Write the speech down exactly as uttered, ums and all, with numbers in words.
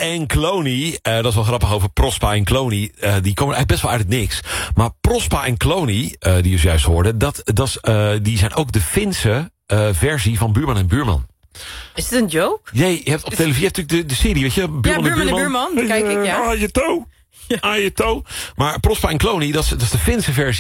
en Cloney, uh, dat is wel grappig over Prospa en Cloney. Uh, die komen eigenlijk best wel uit het niks. Maar Prospa en Cloney, uh, die je juist hoorde, dat, dat is, uh, die zijn ook de Finse uh, versie van Buurman en Buurman. Is dit een joke? Nee, je hebt op televisie natuurlijk de, de serie, weet je? Buurman ja, Buurman en Buurman, die kijk ik, ja. Ah, je toe. Ah, je toe. Maar Prospa en Cloney, dat is, dat is de Finse versie.